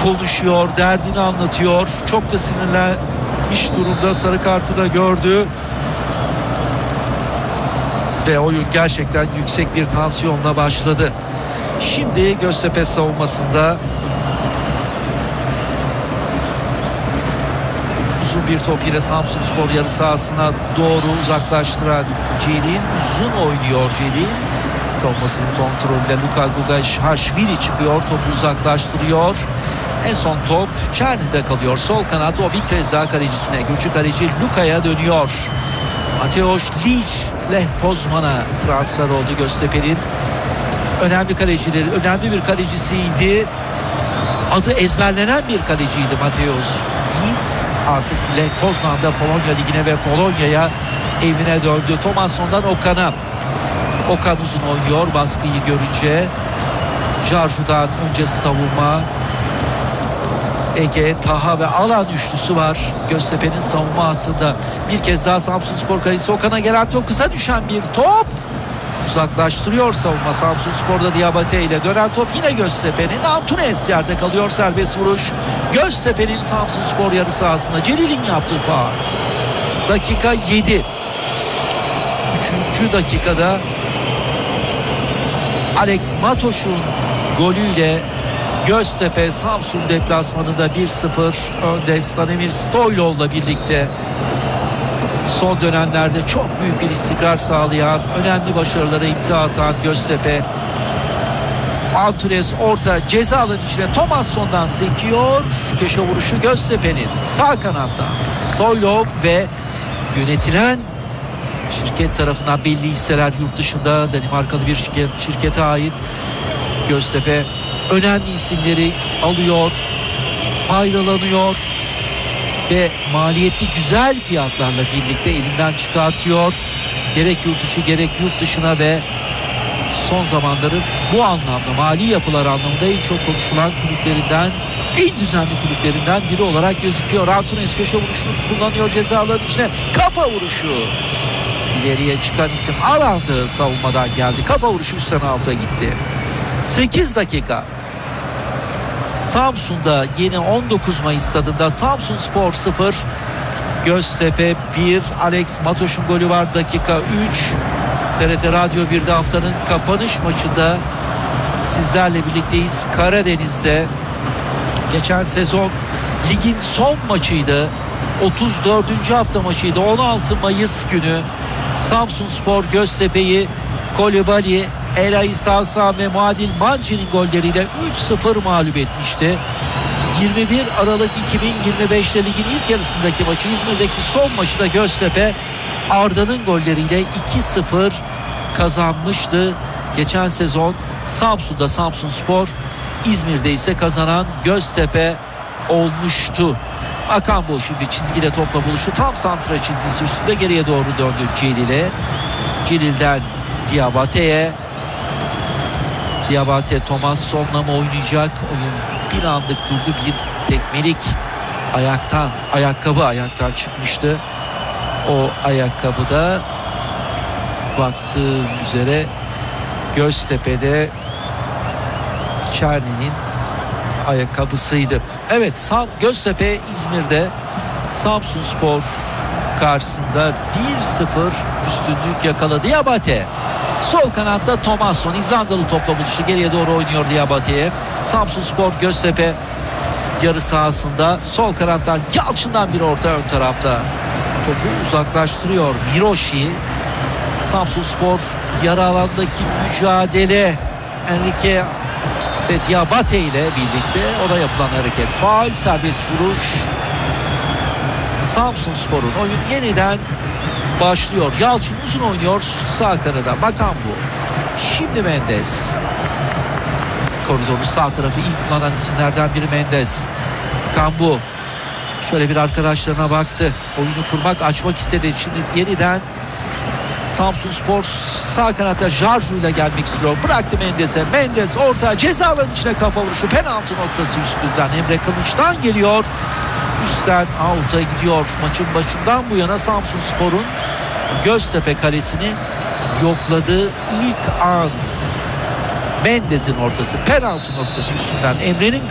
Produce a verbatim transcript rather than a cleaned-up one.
konuşuyor, derdini anlatıyor. Çok da sinirlenmiş durumda, sarı kartı da gördü. Ve oyun gerçekten yüksek bir tansiyonla başladı. Şimdi Göztepe savunmasında uzun bir top yine Samsunspor yarı sahasına doğru uzaklaştıran Celil. Uzun oynuyor Celil. Savunmasının kontrolünde Luka Gugaşvili çıkıyor. Topu uzaklaştırıyor. En son top Çerni'de kalıyor. Sol kanat o bir kez daha kalecisine. Gürcü kaleci Luka'ya dönüyor. Mateusz Lehpozman'a transfer oldu Göztepe'nin. Önemli kalecileri, önemli bir kalecisiydi. Adı ezberlenen bir kaleciydi Mateusz Lis. Artık Lech Poznan'da Polonya Ligi'ne ve Polonya'ya evine döndü. Tomasson'dan Okan'a. Okan uzun oynuyor baskıyı görünce. Jarju'dan önce savunma. Ege, Taha ve Alan üçlüsü var Göztepe'nin savunma hattında. Bir kez daha Samsunspor kalecisi Okan'a gelen top, kısa düşen bir top. Uzaklaştırıyor savunma Samsunspor'da Diabate ile. Dönen top yine Göztepe'nin. Antunes yerde kalıyor, serbest vuruş. Göztepe'nin Samsunspor yarı sahasında. Celil'in yaptığı faul. Dakika yedi. Üçüncü dakikada Alex Matoş'un golüyle Göztepe Samsun deplasmanında bir sıfır önde. Stanimir Stoylov'la birlikte son dönemlerde çok büyük bir istikrar sağlayan, önemli başarılara imza atan Göztepe. Antunes orta ceza alanı içine Tomasson'dan sekiyor. Köşe vuruşu Göztepe'nin sağ kanattan. Stoylov ve yönetilen şirket tarafından belli hisseler yurt dışında Danimarkalı bir şirket, şirkete ait. Göztepe önemli isimleri alıyor, faydalanıyor ve maliyetli güzel fiyatlarla birlikte elinden çıkartıyor. Gerek yurt içi gerek yurt dışına ve son zamanların bu anlamda mali yapılar anlamında en çok konuşulan kulüplerinden, en düzenli kulüplerinden biri olarak gözüküyor. Antunes köşe vuruşunu kullanıyor ceza alanı içine. Kafa vuruşu. İleriye çıkan isim Alan'dı, savunmadan geldi. Kafa vuruşu üstten alta gitti. sekiz dakika. Samsun'da yine on dokuz Mayıs stadında Samsunspor sıfır Göztepe bir. Alex Matoş'un golü var dakika üç. T R T Radyo bir'de haftanın kapanış maçında sizlerle birlikteyiz. Karadeniz'de geçen sezon ligin son maçıydı. otuz dördüncü hafta maçıydı. on altı Mayıs günü Samsunspor Göztepe'yi Kolibali, Ela İstahsa ve Muadil Manci'nin golleriyle üç sıfır mağlup etmişti. yirmi bir Aralık iki bin yirmi beş'te ligin ilk yarısındaki maçı, İzmir'deki son maçı da Göztepe Arda'nın golleriyle iki sıfır kazanmıştı. Geçen sezon Samsun'da Samsunspor, İzmir'de ise kazanan Göztepe olmuştu. Akan boş bir çizgiyle topla buluşu, tam santra çizgisi üstünde geriye doğru döndü Celil'e. Celil'den Diabate'ye. Diabate Tomasson'la mı oynayacak? Oyun bir anlık durdu. Bir tekmelik ayaktan, ayakkabı ayaktan çıkmıştı. O ayakkabıda baktığım üzere Göztepe'de Çerni'nin ayakkabısıydı. Evet, Sam Göztepe İzmir'de Samsunspor karşısında bir sıfır üstünlük yakaladı. Diabate sol kanatta Tomasson İzlandalı topla buluştu. Geriye doğru oynuyor Diabate'ye. Samsunspor Göztepe yarı sahasında sol kanattan Yalçın'dan bir orta ön tarafta. Topu uzaklaştırıyor Miroshi. Samsunspor yarı alandaki mücadele Enrique ve Diabate ile birlikte ona yapılan hareket faul, serbest vuruş. Samsunspor'un oyun yeniden başlıyor. Yalçın uzun oynuyor sağ kanada. Makambu. Şimdi Mendes. Koridorun sağ tarafı ilk kullanan isimlerden biri Mendes. Makambu. Şöyle bir arkadaşlarına baktı. Oyunu kurmak, açmak istedi. Şimdi yeniden Samsunspor sağ kanata Jarju ile gelmek istiyor. Bıraktı Mendes'e. Mendes orta ceza alanının içine kafa vuruşu. Penaltı noktası üstünden Emre Kılıç'tan geliyor. Üstten out'a gidiyor. Maçın başından bu yana Samsunspor'un Göztepe kalesini yokladığı ilk an. Mendes'in ortası penaltı noktası üstünden Emre'nin